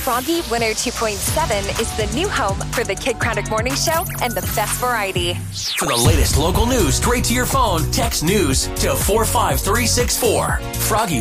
Froggy 102.7 is the new home for the Kid Craddock Morning Show and the best variety. For the latest local news straight to your phone, text news to 45364. Froggy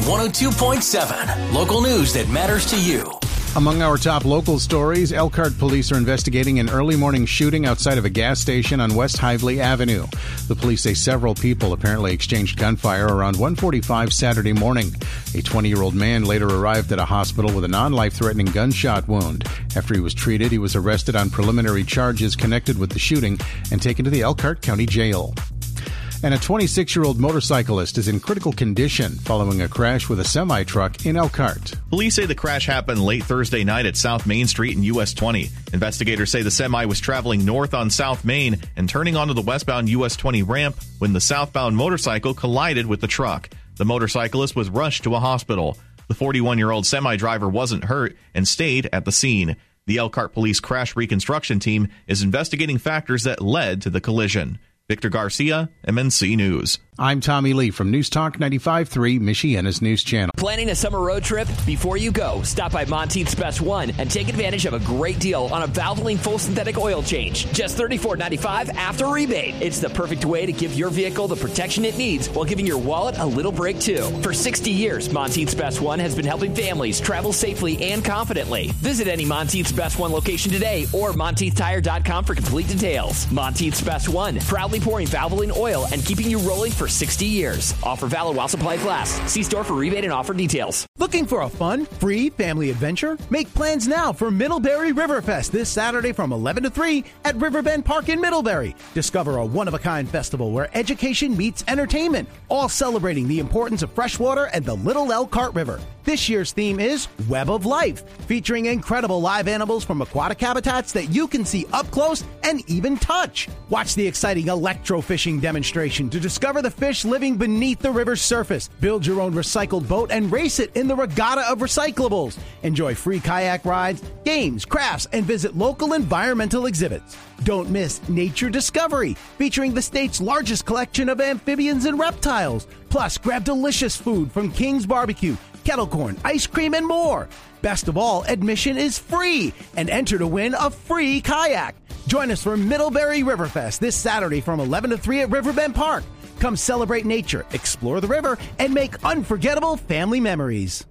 102.7. Local news that matters to you. Among our top local stories, Elkhart police are investigating an early morning shooting outside of a gas station on West Hively Avenue. The police say several people apparently exchanged gunfire around 1:45 Saturday morning. A 20-year-old man later arrived at a hospital with a non-life-threatening gunshot wound. After he was treated, he was arrested on preliminary charges connected with the shooting and taken to the Elkhart County Jail. And a 26-year-old motorcyclist is in critical condition following a crash with a semi-truck in Elkhart. Police say the crash happened late Thursday night at South Main Street and US 20. Investigators say the semi was traveling north on South Main and turning onto the westbound US 20 ramp when the southbound motorcycle collided with the truck. The motorcyclist was rushed to a hospital. The 41-year-old semi-driver wasn't hurt and stayed at the scene. The Elkhart Police Crash Reconstruction Team is investigating factors that led to the collision. Victor Garcia, MNC News. I'm Tommy Lee from News Talk 95.3, Michiana's News Channel. Planning a summer road trip? Before you go, stop by Monteith's Best One and take advantage of a great deal on a Valvoline full synthetic oil change. Just $34.95 after rebate. It's the perfect way to give your vehicle the protection it needs while giving your wallet a little break, too. For 60 years, Monteith's Best One has been helping families travel safely and confidently. Visit any Monteith's Best One location today or MonteithTire.com for complete details. Monteith's Best One, proudly pouring Valvoline oil and keeping you rolling for 60 years. Offer valid while supplies last. See store for rebate and offer details. Looking for a fun, free family adventure? Make plans now for Middlebury Riverfest this Saturday from 11 to 3 at Riverbend Park in Middlebury. Discover a one-of-a-kind festival where education meets entertainment, all celebrating the importance of freshwater and the Little Elkhart River. This year's theme is Web of Life, featuring incredible live animals from aquatic habitats that you can see up close and even touch. Watch the exciting electrofishing demonstration to discover the fish living beneath the river's surface. Build your own recycled boat and race it in the Regatta of Recyclables. Enjoy free kayak rides, games, crafts, and visit local environmental exhibits. Don't miss Nature Discovery, featuring the state's largest collection of amphibians and reptiles. Plus, grab delicious food from King's Barbecue, kettle corn, ice cream, and more. Best of all, admission is free and enter to win a free kayak. Join us for Middlebury Riverfest this Saturday from 11 to 3 at Riverbend Park. Come celebrate nature, explore the river, and make unforgettable family memories.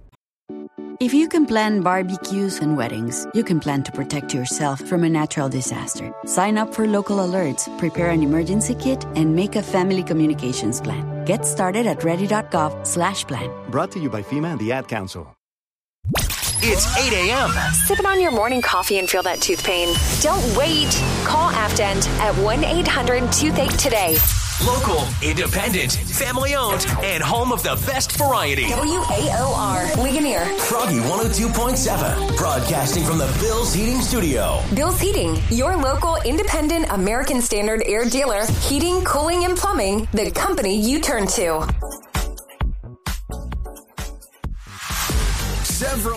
If you can plan barbecues and weddings, you can plan to protect yourself from a natural disaster. Sign up for local alerts, prepare an emergency kit, and make a family communications plan. Get started at ready.gov/plan. Brought to you by FEMA and the Ad Council. It's 8 a.m. Sipping on your morning coffee and feel that tooth pain? Don't wait. Call AftEnd at 1-800-TOOTHACHE today. Local, independent, family-owned, and home of the best variety. WAOR, Ligonier. Froggy 102.7, broadcasting from the Bill's Heating Studio. Bill's Heating, your local independent American Standard air dealer. Heating, cooling, and plumbing, the company you turn to. Several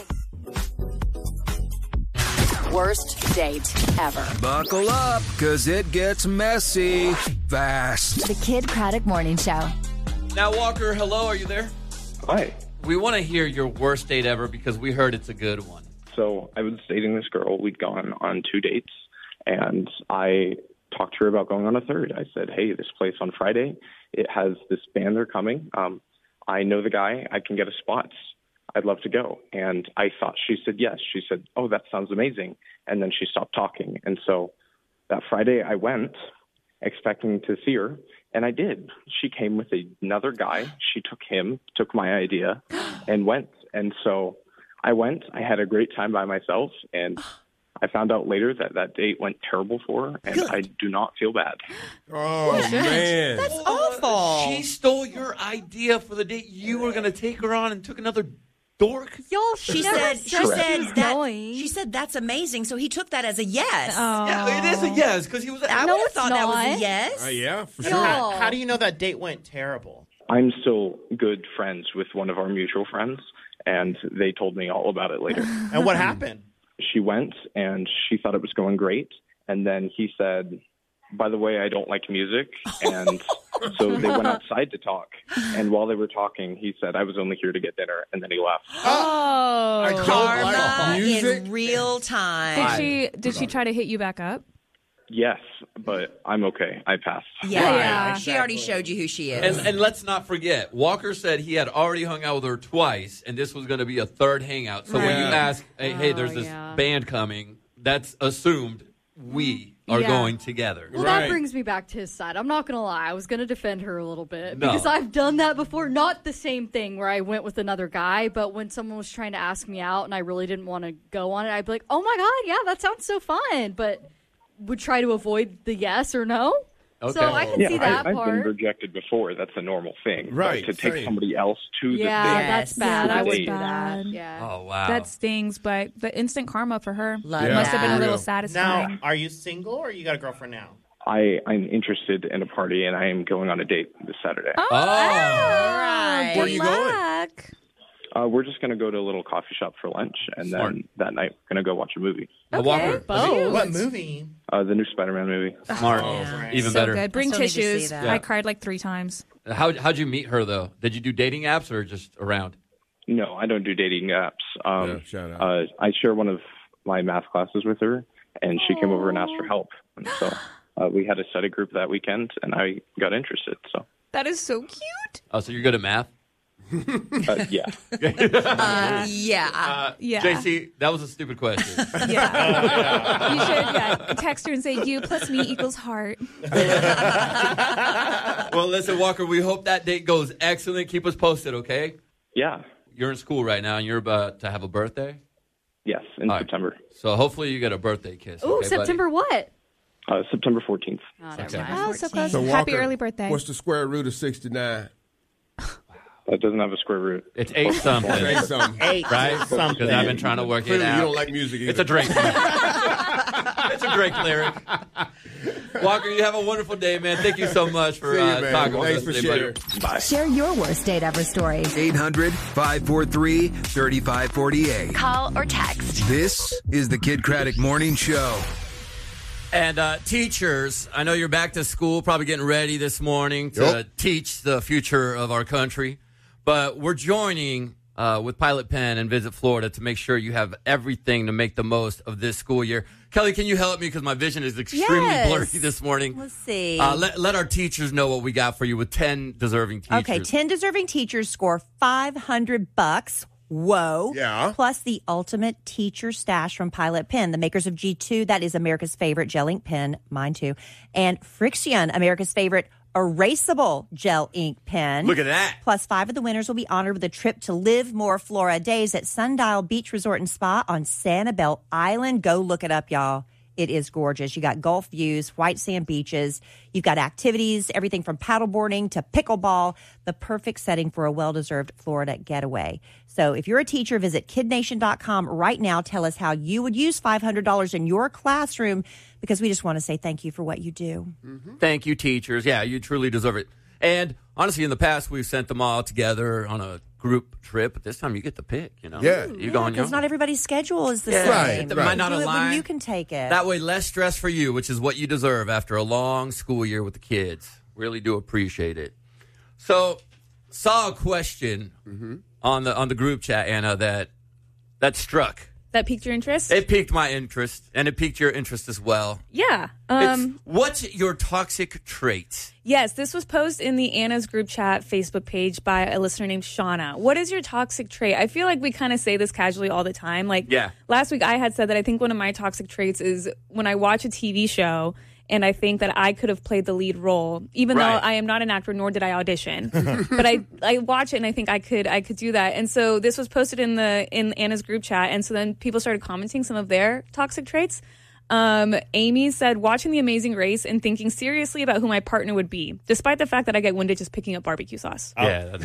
worst date ever. Buckle up, because it gets messy fast. The Kid Craddock Morning Show. Now, Walker, hello, are you there? Hi. We want to hear your worst date ever because we heard it's a good one. So I was dating this girl. We'd gone on 2 dates, and I talked to her about going on a third. I said, hey, this place on Friday, it has this band. They're coming. I know the guy. I can get us spots. I'd love to go. And I thought she said yes. She said, oh, that sounds amazing. And then she stopped talking. And so that Friday I went expecting to see her, and I did. She came with another guy. She took him, took my idea, and went. And so I went. I had a great time by myself, and I found out later that date went terrible for her, and I do not feel bad. Oh, man. That's awful. She stole your idea for the date you were going to take her on and took another dork. Y'all, she said that's amazing. So he took that as a yes. Oh. Yeah, it is a yes because he was. I would have thought that was a yes. Yeah, for sure. How do you know that date went terrible? I'm still good friends with one of our mutual friends, and they told me all about it later. And what happened? She went, and she thought it was going great, and then he said, by the way, I don't like music, and so they went outside to talk, and while they were talking, he said, I was only here to get dinner, and then he left. Oh, I don't like in real time. Did she try to hit you back up? Yes, but I'm okay. I passed. Yeah. She already showed you who she is. And let's not forget, Walker said he had already hung out with her twice, and this was going to be a third hangout. So when you ask, hey, there's this band coming, that's assumed we are going together. Well, that brings me back to his side. I'm not going to lie. I was going to defend her a little bit because I've done that before. Not the same thing where I went with another guy, but when someone was trying to ask me out and I really didn't want to go on it, I'd be like, oh my God, yeah, that sounds so fun. But would try to avoid the yes or no. Okay. So I can see that part. I've been rejected before. That's a normal thing. Right. But to take somebody else to the that's bad. I would do bad. that. Yeah. Oh, wow. That stings, but the instant karma for her Love must have been a that. little satisfying. Now, are you single or you got a girlfriend now? I'm interested in a party, and I am going on a date this Saturday. Oh, all right. Where are you going? We're just going to go to a little coffee shop for lunch, and then that night we're going to go watch a movie. Walker. What movie? The new Spider-Man movie. Smart. Even so better. Good. Bring I still need to tissues. see that. I cried like 3 times. How'd you meet her, though? Did you do dating apps or just around? No, I don't do dating apps. Shout out. I share one of my math classes with her, and she came over and asked for help. And so we had a study group that weekend, and I got interested. So That is so cute. Oh, so you're good at math? Yeah. Yeah. JC, that was a stupid question. Yeah. You should text her and say, you plus me equals heart. Well, listen, Walker, we hope that date goes excellent. Keep us posted, okay? Yeah. You're in school right now, and you're about to have a birthday? Yes, in September. So hopefully you get a birthday kiss. Ooh, okay, September buddy? what? September 14th. Oh, so close. So Happy Walker, early birthday. What's the square root of 69? That doesn't have a square root. It's 8 something. It's 8 something. 8 right? something. Because I've been trying to work Clearly it out. you don't like music either. It's a Drake. It's a Drake lyric. Walker, you have a wonderful day, man. Thank you so much for talking with us today, buddy. Bye. Share your worst date ever story. 800-543-3548. Call or text. This is the Kid Craddock Morning Show. And teachers, I know you're back to school, probably getting ready this morning to teach the future of our country. But we're joining with Pilot Pen and Visit Florida to make sure you have everything to make the most of this school year. Kelly, can you help me? Because my vision is extremely blurry this morning. Let's see. Let our teachers know what we got for you with 10 deserving teachers. Okay, 10 deserving teachers score $500. Whoa. Yeah. Plus the ultimate teacher stash from Pilot Pen, the makers of G2. That is America's favorite gel ink pen. Mine too. And Frixion, America's favorite erasable gel ink pen. Look at that. Plus 5 of the winners will be honored with a trip to Live More Flora Days at Sundial Beach Resort and Spa on Sanibel Island. Go look it up, y'all. It is gorgeous. You got Gulf views, white sand beaches. You've got activities, everything from paddleboarding to pickleball. The perfect setting for a well-deserved Florida getaway. So if you're a teacher, visit kidnation.com right now. Tell us how you would use $500 in your classroom, because we just want to say thank you for what you do. Mm-hmm. Thank you, teachers. Yeah, you truly deserve it. And honestly, in the past, we've sent them all together on a group trip, but this time you get to pick, you know? Yeah. You go on your Because own. not everybody's schedule is the Yeah, same. right. Might not Do it align. when you can take it. That way, less stress for you, which is what you deserve after a long school year with the kids. Really do appreciate it. So, saw a question on the group chat, Anna, that struck. That piqued your interest? It piqued my interest, and it piqued your interest as well. Yeah. What's your toxic trait? Yes, this was posted in the Anna's group chat Facebook page by a listener named Shauna. What is your toxic trait? I feel like we kind of say this casually all the time. Like, last week I had said that I think one of my toxic traits is when I watch a TV show and I think that I could have played the lead role, even though I am not an actor, nor did I audition. But I watch it and I think I could do that. And so this was posted in Anna's group chat, and so then people started commenting some of their toxic traits. Amy said, watching The Amazing Race and thinking seriously about who my partner would be, despite the fact that I get winded just picking up barbecue sauce. Yeah.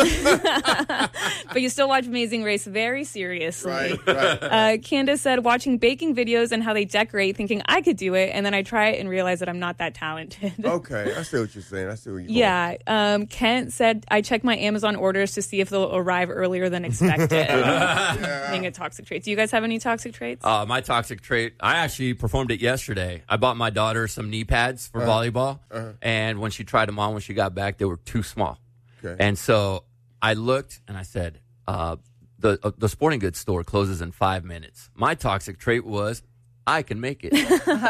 But you still watch Amazing Race very seriously. Right. Candace said, watching baking videos and how they decorate, thinking I could do it, and then I try it and realize that I'm not that talented. Okay, I see what you're saying. I see what you're Yeah. Kent said, I check my Amazon orders to see if they'll arrive earlier than expected. Being a toxic trait. Do you guys have any toxic traits? My toxic trait, I actually performed it yesterday. I bought my daughter some knee pads for volleyball, and when she tried them on, when she got back, they were too small. Okay. And so I looked and I said, the sporting goods store closes in 5 minutes. My toxic trait was I can make it.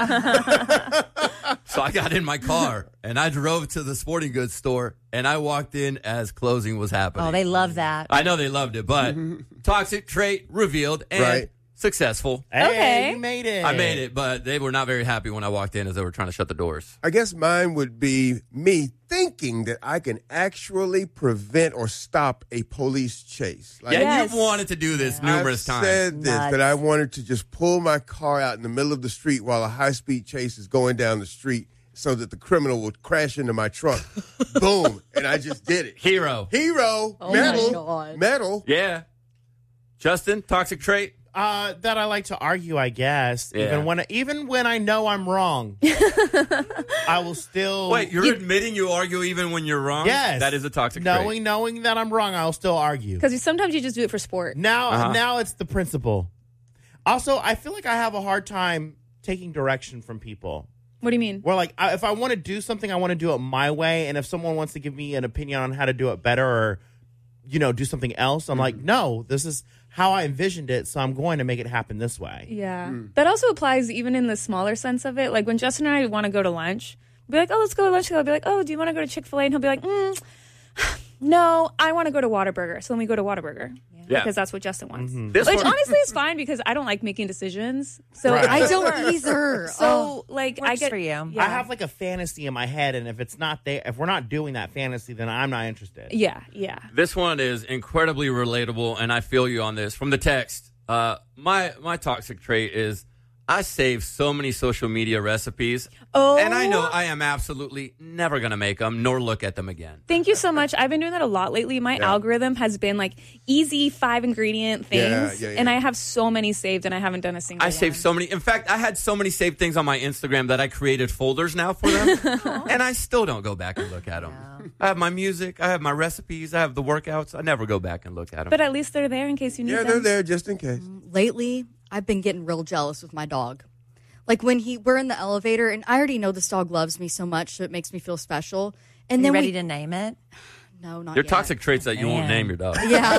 So I got in my car and I drove to the sporting goods store and I walked in as closing was happening. Oh, they love that. I know they loved it, but toxic trait revealed and successful. Hey, you made it. I made it, but they were not very happy when I walked in as they were trying to shut the doors. I guess mine would be me thinking that I can actually prevent or stop a police chase. You've wanted to do this numerous times. I said this, that I wanted to just pull my car out in the middle of the street while a high-speed chase is going down the street so that the criminal would crash into my truck. Boom. And I just did it. Hero. Oh Medal. my God. Medal. Yeah. Justin, toxic trait? That I like to argue, I guess. Yeah. Even when I know I'm wrong, I will still. Wait, you're admitting you argue even when you're wrong? Yes. That is a toxic trait. Knowing that I'm wrong, I'll still argue. Because sometimes you just do it for sport. Now it's the principle. Also, I feel like I have a hard time taking direction from people. What do you mean? Where if I want to do something, I want to do it my way, and if someone wants to give me an opinion on how to do it better or do something else, I'm like, no, this is how I envisioned it, so I'm going to make it happen this way. Yeah. That also applies even in the smaller sense of it. Like when Justin and I want to go to lunch, we'll be like, oh, let's go to lunch. I'll be like, oh, do you want to go to Chick-fil-A? And he'll be like, no, I want to go to Whataburger. So then we go to Whataburger. Yeah. Because that's what Justin wants. Mm-hmm. Which honestly is fine because I don't like making decisions. So I don't either. So I get for you. Yeah. I have a fantasy in my head, and if it's not there, if we're not doing that fantasy, then I'm not interested. Yeah. This one is incredibly relatable, and I feel you on this. From the text, my toxic trait is I save so many social media recipes, and I know I am absolutely never going to make them nor look at them again. Thank you so much. I've been doing that a lot lately. My algorithm has been easy 5-ingredient things, and I have so many saved, and I haven't done a single one. I saved so many. In fact, I had so many saved things on my Instagram that I created folders now for them, and I still don't go back and look at them. Yeah. I have my music, I have my recipes, I have the workouts. I never go back and look at them. But at least they're there in case you need them. Yeah, they're there just in case. Lately, I've been getting real jealous with my dog. Like when we're in the elevator, and I already know this dog loves me so much, so it makes me feel special. And then ready to name it? No, not Your yet. toxic traits that you won't name your dog. Yeah,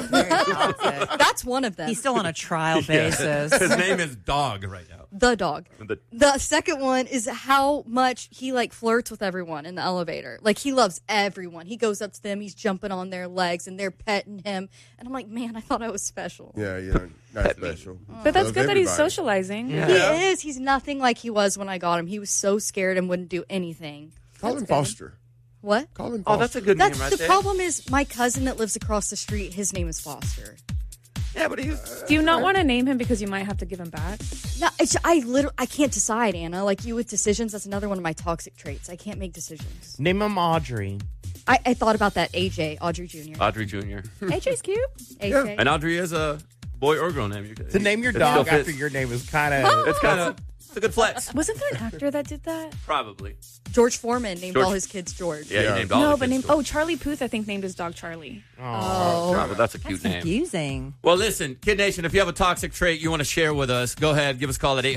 that's one of them. He's still on a trial basis. His name is Dog right now. The dog. The second one is how much he flirts with everyone in the elevator. He loves everyone. He goes up to them, he's jumping on their legs, and they're petting him. And I'm like, man, I thought I was special. Yeah, not special. But that's good that he's socializing. Yeah. He is. He's nothing like he was when I got him. He was so scared and wouldn't do anything. Call him Foster. What? Call him Foster. Oh, that's a good name right there. The problem is my cousin that lives across the street, his name is Foster. Yeah, but do you not want to name him because you might have to give him back? No, I can't decide, Anna. You with decisions, that's another one of my toxic traits. I can't make decisions. Name him Audrey. I thought about that. Audrey Jr. Audrey Jr. AJ's cute. AJ. Yeah. And Audrey is a boy or girl name. To name your dog after your name is kind of... It's a good flex. Wasn't there an actor that did that? Probably. George Foreman named all his kids George. Yeah, he named all his kids George. Charlie Puth, I think, named his dog Charlie. Oh, well, that's a cute name. Confusing. Well, listen, Kid Nation, if you have a toxic trait you want to share with us, go ahead, give us a call at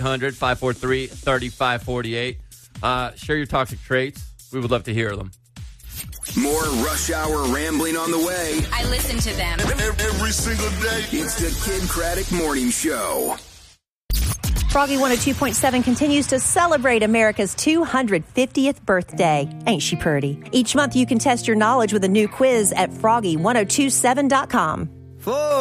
800-543-3548. Share your toxic traits. We would love to hear them. More Rush Hour rambling on the way. I listen to them every single day. It's the Kid Craddock Morning Show. Froggy 102.7 continues to celebrate America's 250th birthday. Ain't she pretty? Each month you can test your knowledge with a new quiz at froggy1027.com.